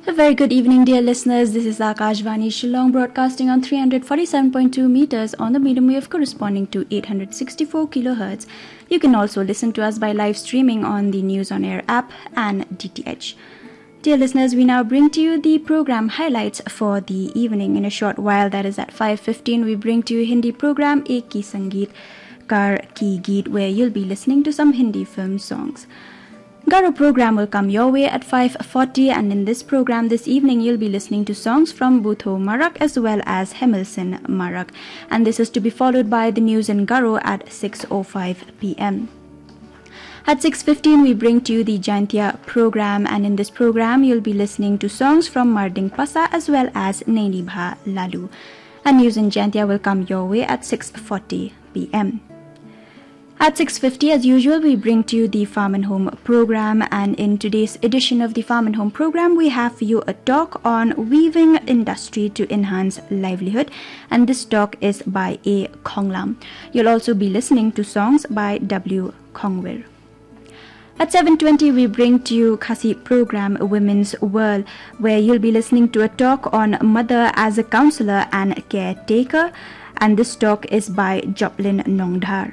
A very good evening, dear listeners. This is Akashvani Shillong broadcasting on 347.2 meters on the medium wave corresponding to 864 kilohertz. You can also listen to us by live streaming on the News on Air app and DTH. Dear listeners, we now bring to you the program highlights for the evening. In a short while, that is at 5:15, we bring to you Hindi program Ek Ki Sangeet Kar Ki Geet, where you'll be listening to some Hindi film songs. Garo program will come your way at 5:40, and in this program this evening you'll be listening to songs from Butho Marak as well as Hemilson Marak, and this is to be followed by the news in Garo at 6:05 p.m. At 6:15 we bring to you the Jaintia program, and in this program you'll be listening to songs from Marding Pasa as well as Naini Bha Lalu, and news in Jaintia will come your way at 6:40 p.m. At 6:50, as usual, we bring to you the Farm and Home program, and in today's edition of the Farm and Home program, we have for you a talk on weaving industry to enhance livelihood, and this talk is by A. Khonglam. You'll also be listening to songs by W. Khongwir. At 7:20, we bring to you Khasi program Women's World, where you'll be listening to a talk on mother as a counselor and caretaker, and this talk is by Joplin Nongdhar.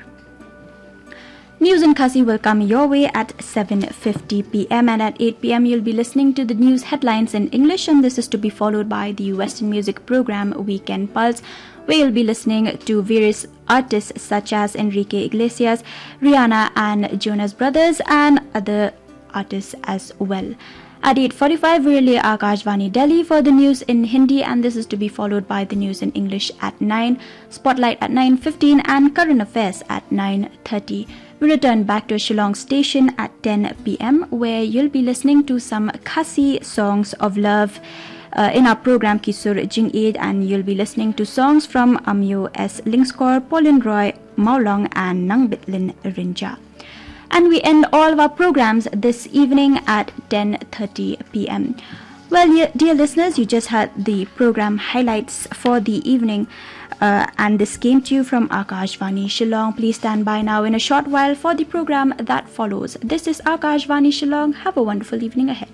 News in Khasi will come your way at 7:50 p.m. and at 8 p.m. you'll be listening to the news headlines in English, and this is to be followed by the Western music program Weekend Pulse, where you'll be listening to various artists such as Enrique Iglesias, Rihanna and Jonas Brothers, and other artists as well. At 8:45, we relay Akashvani Delhi for the news in Hindi, and this is to be followed by the news in English at 9, Spotlight at 9:15, and Current Affairs at 9:30. We return back to Shillong station at 10 p.m., where you'll be listening to some Khasi songs of love in our program Kisur Jing Eid, and you'll be listening to songs from Amyo S. Lingskor, Paulin Roy, Maulong, and Nang Bitlin Rinja. And we end all of our programs this evening at 10:30 p.m. Well, dear listeners, you just heard the program highlights for the evening, and this came to you from Akashvani Shillong. Please stand by now in a short while for the program that follows. This is Akashvani Shillong. Have a wonderful evening ahead.